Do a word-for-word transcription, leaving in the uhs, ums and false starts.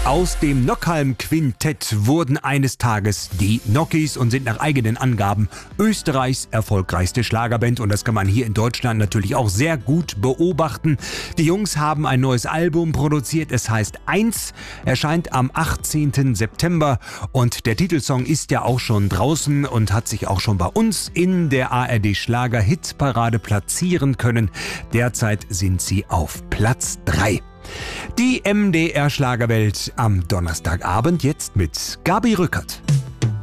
Aus dem Nockhalm-Quintett wurden eines Tages die Nockies und sind nach eigenen Angaben Österreichs erfolgreichste Schlagerband. Und das kann man hier in Deutschland natürlich auch sehr gut beobachten. Die Jungs haben ein neues Album produziert. Es heißt eins, erscheint am achtzehnten September. Und der Titelsong ist ja auch schon draußen und hat sich auch schon bei uns in der A R D-Schlager-Hitparade platzieren können. Derzeit sind sie auf Platz drei. Die M D R Schlagerwelt am Donnerstagabend jetzt mit Gabi Rückert.